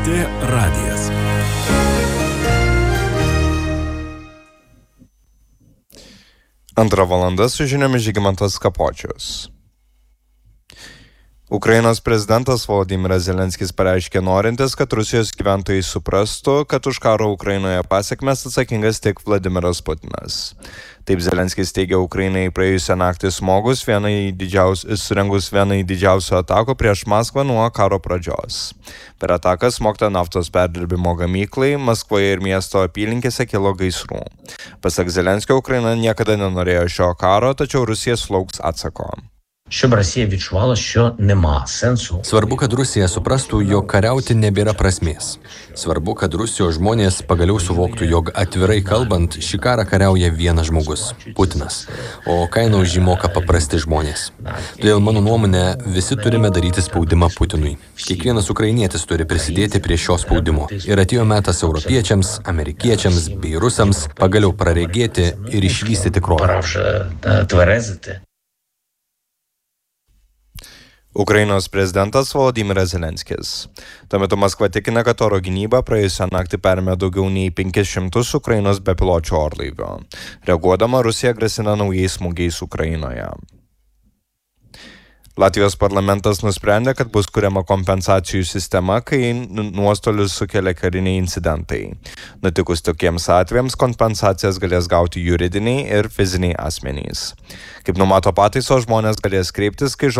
LRT radijas. Antra valanda su žiniomis Žygimantas Kapočius. Ukrainos prezidentas Volodymyras Zelenskis pareiškė norintis, kad Rusijos gyventojai suprastų, kad už karo Ukrainoje pasekmes atsakingas tik Vladimiras Putinas. Taip Zelenskis teigia Ukrainai praėjusią naktį smogus surengus vienai didžiausių atakų prieš Maskvą nuo karo pradžios. Per ataką smogta naftos perdirbimo gamyklai, Maskvoje ir miesto apylinkėse kilo gaisrų. Pasak Zelenskio, Ukraina niekada nenorėjo šio karo, tačiau Rusija sulauks atsako. Щоб Росія відчувала, що нема сенсу. Svarbu, kad Rusija suprastų, jog kariauti nebėra prasmės. Svarbu, kad Rusijos žmonės pagaliau suvoktų, jog atvirai kalbant, šį karą kariauja vienas žmogus – Putinas, o kainą už jį moka paprasti žmonės. Todėl mano nuomonė, visi turime daryti spaudimą Putinui. Kiekvienas ukrainietis turi prisidėti prie šio spaudimo. Ir atėjo metas europiečiams, amerikiečiams bei rusams pagaliau praregėti ir išvysti tikrovę. Пора вже тверезити. Ukrainos prezidentas Volodymyras Zelenskis. Tuo metu Maskva tikina, kad oro gynyba praėjusią naktį perėmė daugiau nei 500 Ukrainos bepiločių orlaivių. Reaguodama, Rusija grasina naujais smūgiais Ukrainoje. Latvijos parlamentas nusprendė, kad bus kuriama kompensacijų sistema, kai nuostolius sukelia kariniai incidentai. Nutikus tokiems atvejams kompensacijas galės gauti juridiniai ir fiziniai asmenys. Kaip numato pataisos, žmonės galės kreiptis, kai